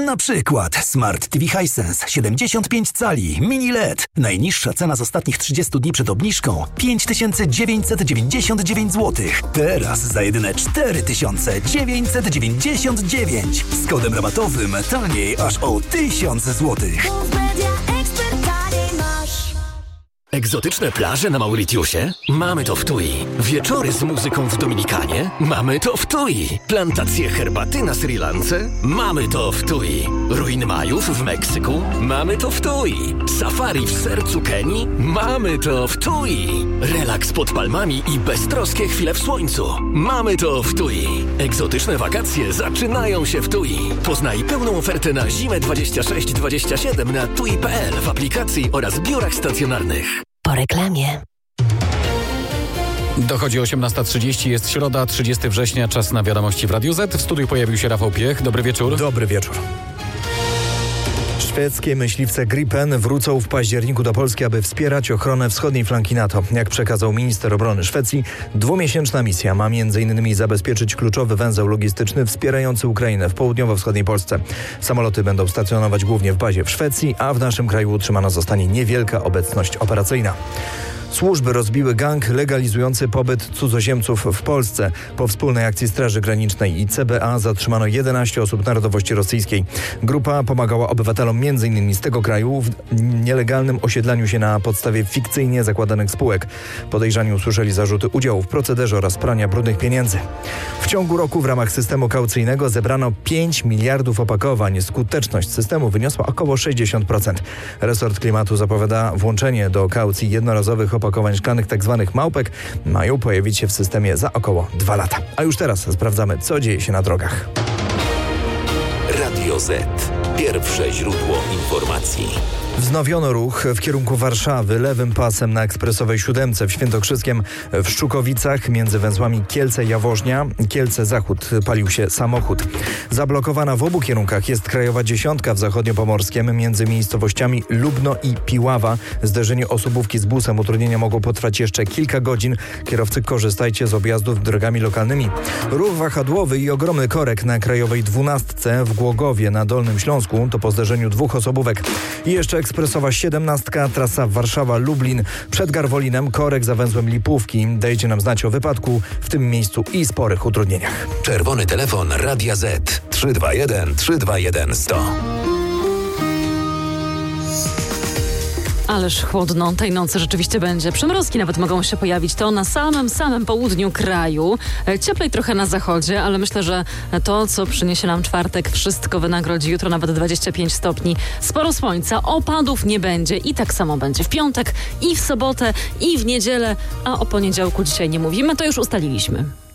Na przykład Smart TV Hisense 75 cali Mini LED. Najniższa cena z ostatnich 30 dni przed obniżką 5999 zł. Teraz za jedyne 4999. Z kodem rabatowym taniej aż o 1000 zł. Egzotyczne plaże na Mauritiusie? Mamy to w TUI. Wieczory z muzyką w Dominikanie? Mamy to w TUI. Plantacje herbaty na Sri Lance? Mamy to w TUI. Ruiny Majów w Meksyku? Mamy to w TUI. Safari w sercu Kenii? Mamy to w TUI. Relaks pod palmami i beztroskie chwile w słońcu? Mamy to w TUI. Egzotyczne wakacje zaczynają się w TUI. Poznaj pełną ofertę na zimę 26-27 na tui.pl w aplikacji oraz biurach stacjonarnych. Po reklamie. Dochodzi 18:30, jest środa, 30 września, czas na wiadomości w Radiu Z. W studiu pojawił się Rafał Piech. Dobry wieczór. Dobry wieczór. Szwedzkie myśliwce Gripen wrócą w październiku do Polski, aby wspierać ochronę wschodniej flanki NATO. Jak przekazał minister obrony Szwecji, 2-miesięczna misja ma m.in. zabezpieczyć kluczowy węzeł logistyczny wspierający Ukrainę w południowo-wschodniej Polsce. Samoloty będą stacjonować głównie w bazie w Szwecji, a w naszym kraju utrzymana zostanie niewielka obecność operacyjna. Służby rozbiły gang legalizujący pobyt cudzoziemców w Polsce. Po wspólnej akcji Straży Granicznej i CBA zatrzymano 11 osób narodowości rosyjskiej. Grupa pomagała obywatelom m.in. z tego kraju w nielegalnym osiedlaniu się na podstawie fikcyjnie zakładanych spółek. Podejrzani usłyszeli zarzuty udziału w procederze oraz prania brudnych pieniędzy. W ciągu roku w ramach systemu kaucyjnego zebrano 5 miliardów opakowań. Skuteczność systemu wyniosła około 60%. Resort Klimatu zapowiada włączenie do kaucji jednorazowych opakowań szklanych tzw. małpek. Mają pojawić się w systemie za około 2 lata. A już teraz sprawdzamy, co dzieje się na drogach. Radio Z. Pierwsze źródło informacji. Wznowiono ruch w kierunku Warszawy lewym pasem na ekspresowej 7 w Świętokrzyskiem. W Szczukowicach między węzłami Kielce-Jaworznia, Kielce-Zachód palił się samochód. Zablokowana w obu kierunkach jest krajowa 10 w zachodniopomorskiem między miejscowościami Lubno i Piława. Zderzenie osobówki z busem utrudnienia mogą potrwać jeszcze kilka godzin. Kierowcy, korzystajcie z objazdów drogami lokalnymi. Ruch wahadłowy i ogromny korek na krajowej 12 w Głogowie na Dolnym Śląsku. To po zderzeniu 2 osobówek. I jeszcze ekspresowa 17, trasa Warszawa-Lublin. Przed Garwolinem korek za węzłem Lipówki. Dajcie nam znać o wypadku w tym miejscu i sporych utrudnieniach. Czerwony telefon Radia Z 321 321 100. Ależ chłodno tej nocy rzeczywiście będzie. Przymrozki nawet mogą się pojawić. To na samym południu kraju. Cieplej trochę na zachodzie, ale myślę, że to, co przyniesie nam czwartek, wszystko wynagrodzi. Jutro nawet 25 stopni. Sporo słońca, opadów nie będzie i tak samo będzie w piątek, i w sobotę, i w niedzielę. A o poniedziałku dzisiaj nie mówimy, to już ustaliliśmy.